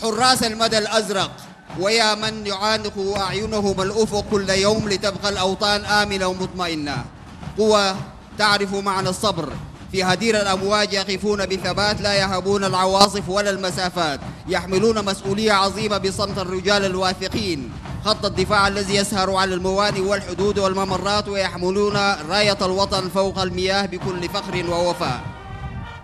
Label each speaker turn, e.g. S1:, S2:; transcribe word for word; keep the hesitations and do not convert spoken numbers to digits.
S1: حراس المدى الأزرق، ويا من يعانق أعينهم الأفق كل يوم لتبقى الأوطان آمنة ومطمئنة. قوة تعرف معنى الصبر، في هدير الأمواج يقفون بثبات، لا يهابون العواصف ولا المسافات، يحملون مسؤولية عظيمة بصمت الرجال الواثقين، خط الدفاع الذي يسهر على الموانئ والحدود والممرات، ويحملون راية الوطن فوق المياه بكل فخر ووفاء.